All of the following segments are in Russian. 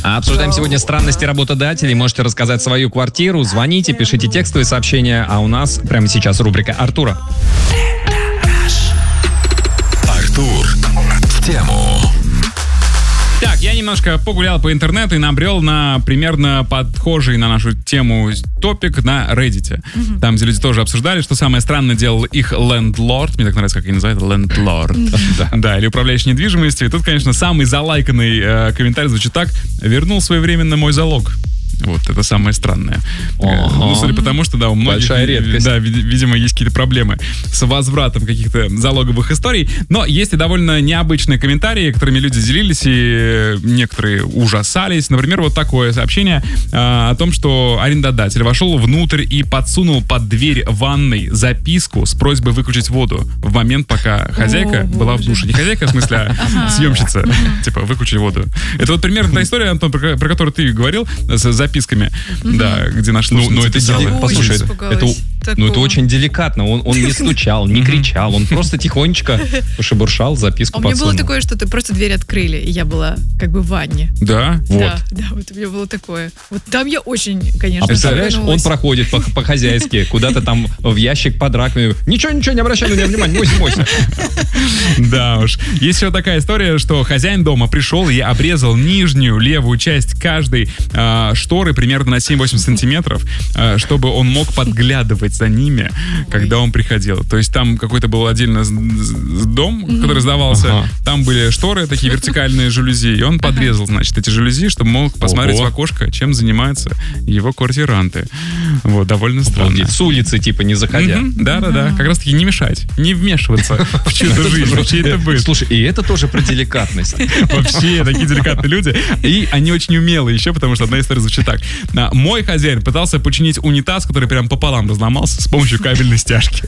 Обсуждаем сегодня странности работодателей. Можете рассказать свою квартиру. Звоните, пишите текстовые сообщения. А у нас прямо сейчас рубрика Артура. Артур в тему. Так, я немножко погулял по интернету и набрел на примерно подхожий на нашу тему топик на Reddit. Там, где люди тоже обсуждали, что самое странное делал их лендлорд. Мне так нравится, как они называют, лендлорд. Да, или управляющий недвижимостью. И тут, конечно, самый залайканный комментарий звучит так: «Вернул своевременно мой залог». Вот, это самое странное. Ну, судя по тому, что, да, у многих, большая редкость. Да, видимо, есть какие-то проблемы с возвратом каких-то залоговых историй. Но есть и довольно необычные комментарии, которыми люди делились, и некоторые ужасались. Например, вот такое сообщение о том, что арендодатель вошел внутрь и подсунул под дверь ванной записку с просьбой выключить воду в момент, пока хозяйка была в душе. Не хозяйка, в смысле, а съемщица. Типа, выключи воду. Это вот примерно та история, Антон, про которую ты говорил, с записками, да, где наш слушатель это писал. послушай, это очень деликатно. Он не стучал, не кричал, он просто тихонечко пошебуршал, записку подсунул. У меня было такое, что просто дверь открыли, и я была как бы в ванне. Да? Вот. Да, вот у меня было такое. Вот там я очень, конечно, А представляешь, он проходит по-хозяйски, куда-то там в ящик под раковину. Ничего, не обращай на него внимания, мойся. Да уж. Есть еще такая история, что хозяин дома пришел и обрезал нижнюю левую часть каждой шторы примерно на 7-8 сантиметров, чтобы он мог подглядывать за ними, когда он приходил. То есть там какой-то был отдельно дом, который сдавался, там были шторы, такие вертикальные жалюзи, и он подрезал, значит, эти жалюзи, чтобы мог посмотреть в окошко, чем занимаются его квартиранты. Вот, довольно странно. С улицы, типа, не заходя. Да. Как раз таки не мешать, не вмешиваться в чью-то жизнь, в чей-то быт. Слушай, и это тоже про деликатность. Вообще, такие деликатные люди. И они очень умелые еще, потому что одна история звучит так. Мой хозяин пытался починить унитаз, который прям пополам разломался с помощью кабельной стяжки.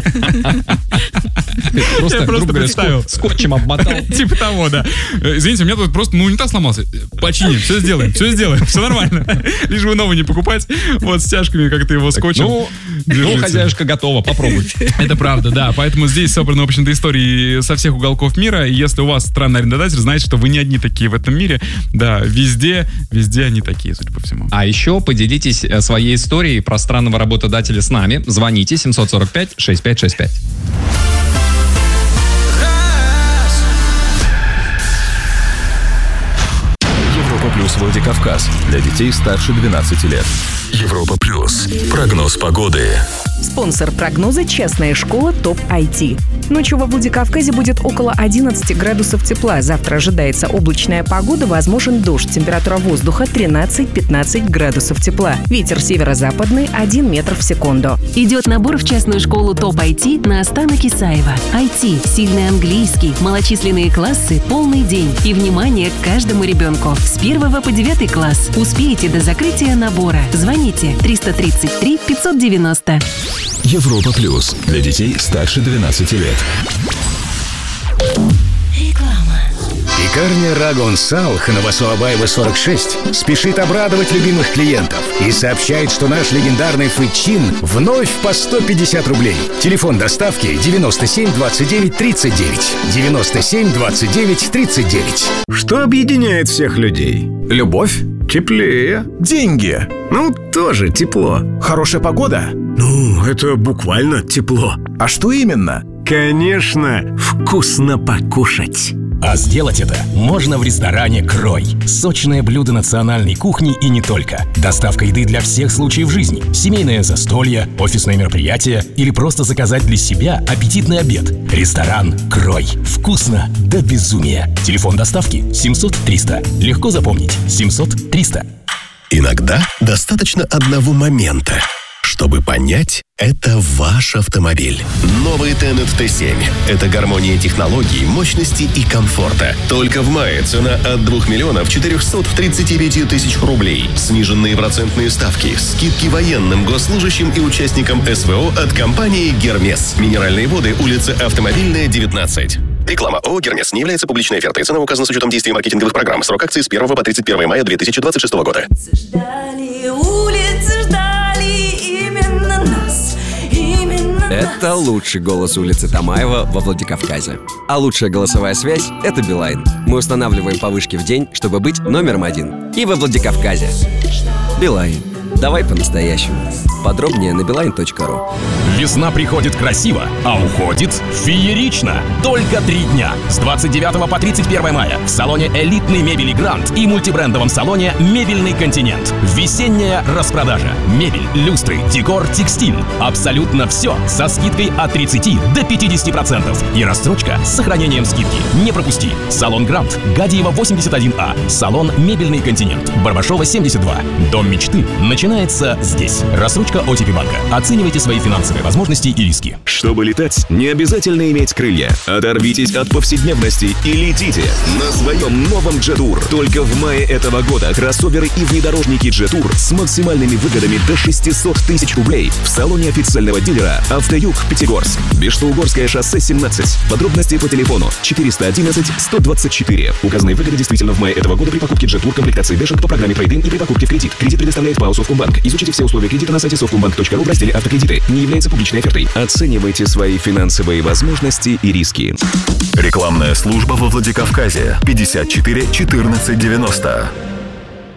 Просто, грубо говоря, скотчем обмотал. Типа того, да. Извините, у меня тут просто унитаз сломался. Починим, все сделаем, все нормально. Лишь бы новый не покупать. Вот стяжками как-то его скотчем. Ну, хозяюшка готова, попробуй. Это правда, да. Поэтому здесь собраны, в общем-то, истории со всех уголков мира. И если у вас странный арендодатель, знаете, что вы не одни такие в этом мире. Да, везде они такие, судя по всему. А еще поделитесь своей историей про странного работодателя с нами. Звоните 745-6565. Европа плюс Владикавказ. Для детей старше 12 лет. Европа плюс. Прогноз погоды. Спонсор прогноза «Частная школа ТОП-IT». Ночью во Владикавказе будет около 11 градусов тепла. Завтра ожидается облачная погода, возможен дождь. Температура воздуха 13-15 градусов тепла. Ветер северо-западный 1 метр в секунду. Идет набор в частную школу ТОП-IT на Остана Кисаева. IT, сильный английский, малочисленные классы, полный день. И внимание к каждому ребенку. С 1 по 9 класс. Успеете до закрытия набора. Звоните 333 590. Европа плюс. Для детей старше 12 лет. Реклама. Пекарня Рагон Салх на Васуабаева 46 спешит обрадовать любимых клиентов и сообщает, что наш легендарный фычин вновь по 150 рублей. Телефон доставки 97 29 39. 97 29 39. Что объединяет всех людей? Любовь? Теплее. Деньги? Ну, тоже тепло. Хорошая погода? Ну, это буквально тепло. А что именно? Конечно, вкусно покушать. А сделать это можно в ресторане «Крой». Сочное блюдо национальной кухни и не только. Доставка еды для всех случаев жизни. Семейное застолье, офисное мероприятие или просто заказать для себя аппетитный обед. Ресторан «Крой». Вкусно до безумия. Телефон доставки 700-300. Легко запомнить. 700-300. Иногда достаточно одного момента, чтобы понять, это ваш автомобиль. Новый Tenet T7. Это гармония технологий, мощности и комфорта. Только в мае цена от 2 439 тысяч рублей. Сниженные процентные ставки, скидки военным, госслужащим и участникам СВО от компании «Гермес». Минеральные воды, улица Автомобильная, 19. Реклама ООО «Гермес» не является публичной офертой. Цена указана с учетом действий маркетинговых программ. Срок акции с 1 по 31 мая 2026 года. Ждали, улицы ждали именно нас, именно Это лучший голос улицы Тамаева во Владикавказе. А лучшая голосовая связь — это Билайн. Мы устанавливаем повышки в день, чтобы быть номером 1. И во Владикавказе. Билайн. Давай по-настоящему. Подробнее на beeline.ru. Весна приходит красиво, а уходит феерично. Только 3 дня. С 29 по 31 мая в салоне элитной мебели «Гранд» и мультибрендовом салоне «Мебельный континент». Весенняя распродажа. Мебель, люстры, декор, текстиль. Абсолютно все со скидкой от 30 до 50%. И рассрочка с сохранением скидки. Не пропусти. Салон «Гранд», Гадиева 81А. Салон «Мебельный континент», Барбашова 72. Дом мечты начинается здесь. Рассрочка ОТП банка. Оценивайте свои финансовые возможности и риски. Чтобы летать, не обязательно иметь крылья. Оторвитесь от повседневности и летите на своем новом Джетур. Только в мае этого года кроссоверы и внедорожники Джетур с максимальными выгодами до 600 тысяч рублей в салоне официального дилера «Автоюг Пятигорск». Бештоугорское шоссе 17. Подробности по телефону 411-124. Указанные выгоды действительно в мае этого года при покупке Джетур комплектации Дэшек по программе трейд-ин и при покупке в кредит. Кредит предоставляет ПАО «Совкомбанк». Изучите все условия кредита на сайте совкомбанк.ру в разделе «Автокредиты». Не является публичной офертой. Оценивайте свои финансовые возможности и риски. Рекламная служба во Владикавказе. 54 14 90.